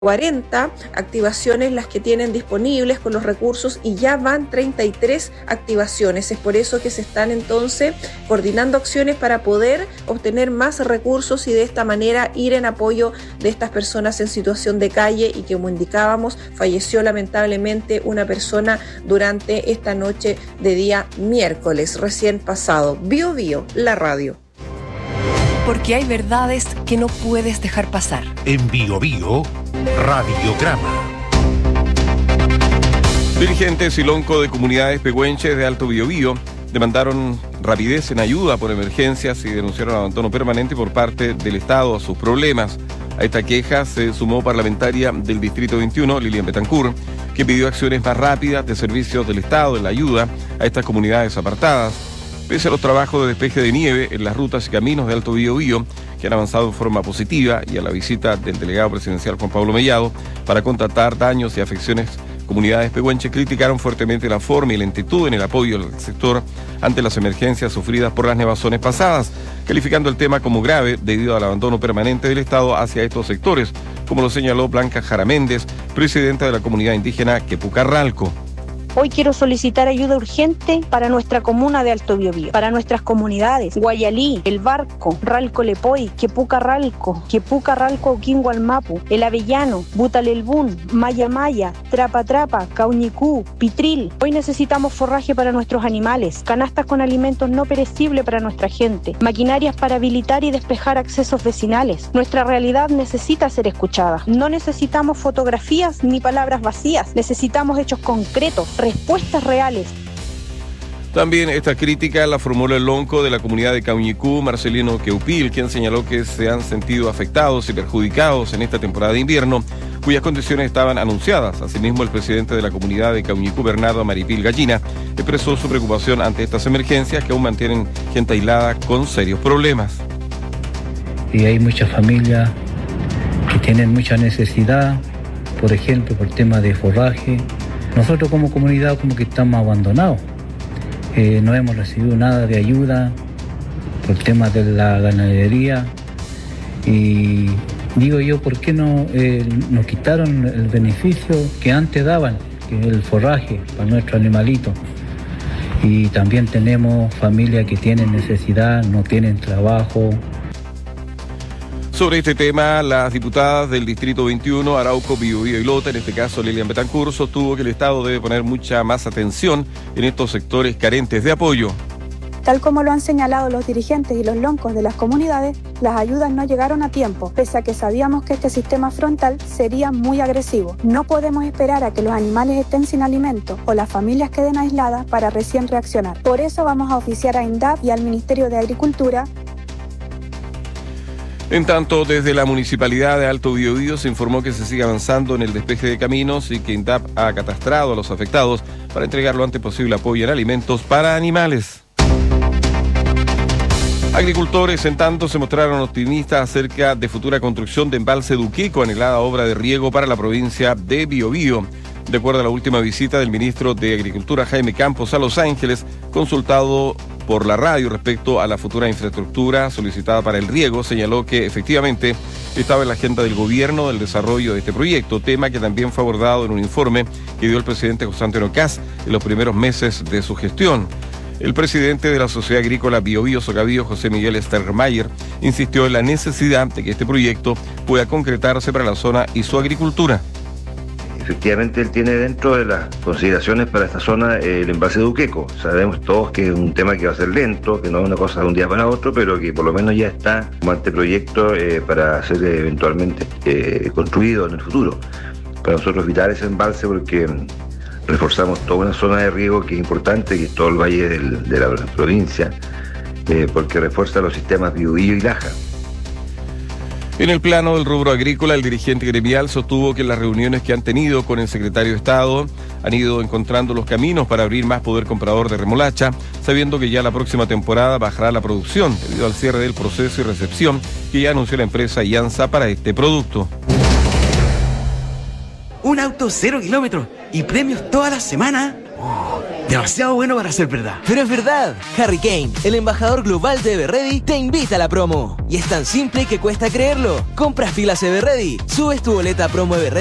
40 activaciones las que tienen disponibles con los recursos y ya van 33 activaciones. Es por eso que se están entonces coordinando acciones para poder obtener más recursos y de esta manera ir en apoyo de estas personas en situación de calle y que, como indicábamos, falleció lamentablemente una persona durante esta noche de día miércoles recién pasado. Bio Bio, la radio. Porque hay verdades que no puedes dejar pasar. En Bio Bio, Radiograma. Dirigentes y lonco de comunidades pehuenches de Alto Biobío demandaron rapidez en ayuda por emergencias y denunciaron abandono permanente por parte del Estado a sus problemas. A esta queja se sumó parlamentaria del Distrito 21, Lilian Betancourt, que pidió acciones más rápidas de servicios del Estado en la ayuda a estas comunidades apartadas. Pese a los trabajos de despeje de nieve en las rutas y caminos de Alto Biobío, que han avanzado en forma positiva, y a la visita del delegado presidencial Juan Pablo Mellado para constatar daños y afecciones, comunidades pehuenches criticaron fuertemente la forma y lentitud en el apoyo al sector ante las emergencias sufridas por las nevazones pasadas, calificando el tema como grave debido al abandono permanente del Estado hacia estos sectores, como lo señaló Blanca Jara Méndez, presidenta de la comunidad indígena Quepucarralco. Hoy quiero solicitar ayuda urgente para nuestra comuna de Alto Biobío, para nuestras comunidades, Guayalí, El Barco, Ralco Lepoy, Quepucarralco, Oquingualmapu, El Avellano, Butalelbún, Maya Maya, Trapa Trapa, Cauñicú, Pitril. Hoy necesitamos forraje para nuestros animales, canastas con alimentos no perecibles para nuestra gente, maquinarias para habilitar y despejar accesos vecinales. Nuestra realidad necesita ser escuchada. No necesitamos fotografías ni palabras vacías, necesitamos hechos concretos, respuestas reales. También esta crítica la formuló el lonco de la comunidad de Cauñicú, Marcelino Queupil, quien señaló que se han sentido afectados y perjudicados en esta temporada de invierno, cuyas condiciones estaban anunciadas. Asimismo, el presidente de la comunidad de Cauñicú, Bernardo Maripil Gallina, expresó su preocupación ante estas emergencias que aún mantienen gente aislada con serios problemas. Y hay muchas familias que tienen mucha necesidad, por ejemplo, por tema de forraje. Nosotros como comunidad como que estamos abandonados. No hemos recibido nada de ayuda por temas de la ganadería. Y digo yo, ¿por qué no nos quitaron el beneficio que antes daban, que es el forraje para nuestros animalitos? Y también tenemos familias que tienen necesidad, no tienen trabajo. Sobre este tema, las diputadas del Distrito 21, Arauco, Biobío y Lota, en este caso Lilian Betancourt, sostuvo que el Estado debe poner mucha más atención en estos sectores carentes de apoyo. Tal como lo han señalado los dirigentes y los loncos de las comunidades, las ayudas no llegaron a tiempo, pese a que sabíamos que este sistema frontal sería muy agresivo. No podemos esperar a que los animales estén sin alimento o las familias queden aisladas para recién reaccionar. Por eso vamos a oficiar a INDAP y al Ministerio de Agricultura. En tanto, desde la Municipalidad de Alto Biobío se informó que se sigue avanzando en el despeje de caminos y que INDAP ha catastrado a los afectados para entregar lo antes posible apoyo en alimentos para animales. Agricultores, en tanto, se mostraron optimistas acerca de futura construcción de embalse Duqueco, anhelada obra de riego para la provincia de Biobío. De acuerdo a la última visita del ministro de Agricultura, Jaime Campos, a Los Ángeles, consultado por la radio respecto a la futura infraestructura solicitada para el riego, señaló que efectivamente estaba en la agenda del gobierno del desarrollo de este proyecto, tema que también fue abordado en un informe que dio el presidente José Antonio Kast en los primeros meses de su gestión. El presidente de la Sociedad Agrícola Biobío Socavío, José Miguel Stermayer, insistió en la necesidad de que este proyecto pueda concretarse para la zona y su agricultura. Efectivamente, él tiene dentro de las consideraciones para esta zona el embalse de Duqueco. Sabemos todos que es un tema que va a ser lento, que no es una cosa de un día para otro, pero que por lo menos ya está como anteproyecto para ser eventualmente construido en el futuro. Para nosotros vital ese embalse porque reforzamos toda una zona de riego que es importante, que es todo el valle de la provincia, porque refuerza los sistemas Biobío y Laja. En el plano del rubro agrícola, el dirigente gremial sostuvo que en las reuniones que han tenido con el secretario de Estado han ido encontrando los caminos para abrir más poder comprador de remolacha, sabiendo que ya la próxima temporada bajará la producción debido al cierre del proceso y recepción que ya anunció la empresa Ianza para este producto. Un auto 0 kilómetros y premios toda la semana. Demasiado bueno para ser verdad. Pero es verdad. Harry Kane, el embajador global de Everready, te invita a la promo. Y es tan simple que cuesta creerlo. Compras pilas Everready, subes tu boleta promo Everready